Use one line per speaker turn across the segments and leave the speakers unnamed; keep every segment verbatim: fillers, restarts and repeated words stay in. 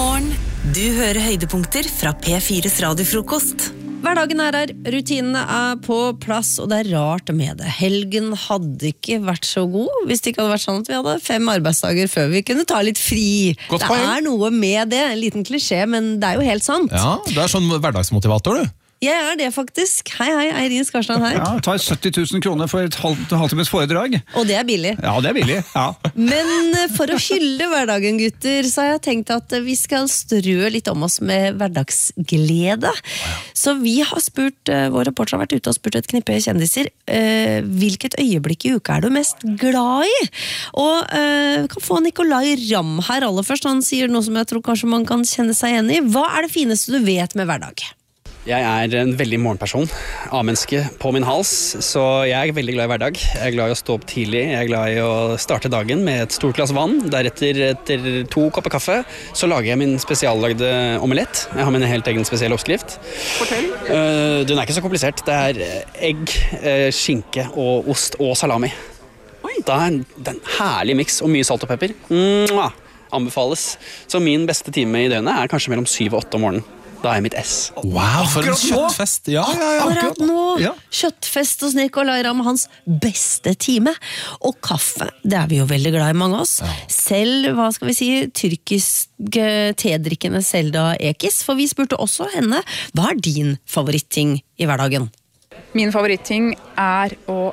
morgen. Du hører høydepunkter fra P fires radiofrokost.
Hverdagen er her, rutinene er på plass, og det er rart med det. Helgen hadde ikke vært så god, hvis det ikke hadde vært sånn at vi hadde fem arbeidsdager før vi kunne ta litt fri.
Godt
det
poeng.
er noe med det, en liten klisjé, men det er jo helt sant.
Ja, du er sånn hverdagsmotivator, du.
Jeg er det faktisk. Hei, hei, Eirin Skarsland her.
Ja, tar sytti tusen kroner for et halvt, halvtimes foredrag.
Og det er billig.
Ja, det er billig, ja.
Men for å hylle hverdagen, gutter, så har jeg tenkt at vi skal strø litt om oss med hverdagsglede. Så vi har spurt, vår reporter har vært ute og spurt et knippe kjendiser, eh, hvilket øyeblikk i uka er du mest glad i? Og eh, vi kan få Nicolai Ramm her aller først. Han sier noe som jeg tror kanskje man kan kjenne seg igjen i. Hva er det fineste du vet med hverdag?
Jeg er en veldig morgenperson, A-menneske på min hals, så jeg er veldig glad i hverdag. Jeg er glad i å stå opp tidlig, jeg er glad i å starte dagen med et stort glass vann. Deretter, etter to kopper kaffe, så lager jeg min spesiallagde omelett. Jeg har min helt egen spesielle oppskrift. Fortell. Uh, den er ikke så komplisert. Det er egg, uh, skinke og ost og salami. Oi. Det er en, det er en herlig miks og mye salt og pepper. Mwah! Anbefales. Så min beste time i døgnet er kanskje mellom syv og åtte om morgenen. Da er mitt S.
Wow, for en kjøttfest. Ja, ja, ja.
Akkurat nå,
Ja.
kjøttfest hos Nicolai Ramm, hans beste time. Og kaffe, det er vi jo veldig glad i, mange av oss.
Ja.
Selv, hva skal vi si, tyrkiske tedrikkende Selda Ekis, for vi spurte også henne, hva er din favoritting i hverdagen?
Min favoritting er å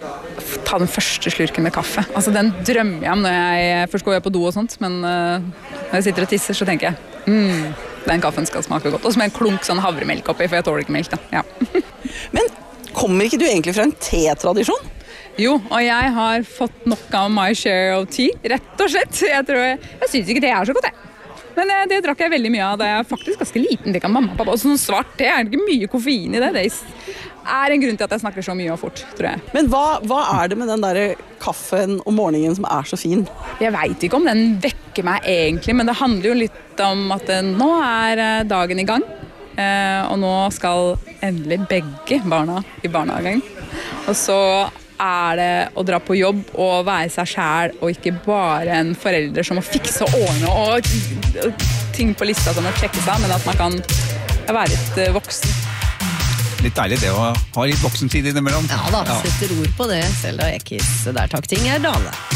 ta den første slurken med kaffe. Altså den drømmer jeg om når jeg først går på do og sånt, men uh, når jeg sitter og tisser så tenker jeg, mm, den kaffen skal smake godt. Og så med en klunk sånn havremelk oppi, for jeg tåler ikke melk da. Ja.
Men kommer ikke du egentlig fra en te-tradisjon?
Jo, og jeg har fått nok av my share of tea, rett og slett. Jeg, tror jeg, jeg synes ikke det er så godt, jeg. Men eh, det drakk jeg veldig mye av da jeg er faktisk ganske liten. Det kan mamma og pappa. Og sånn svart te, er det ikke mye koffein i det? Det er en grunn til at jeg snakker så mye og fort, tror jeg.
Men hva, hva er det med den der kaffen om morgenen som er så fin?
Jeg vet ikke om den vekker meg egentlig, men det handler jo litt om at eh, nå er eh, dagen i gang. Eh, og nå skal endelig begge barna i barnehagen. Og så er det å dra på jobb og være seg selv, og ikke bare en forelder som må fikse og ordne og ting på lista som må sjekkes av, men at man kan være litt voksen.
Litt deilig det å ha litt voksentid innimellom.
Ja da, setter ord på det, Selda Ekis. Der takk ting er Dale.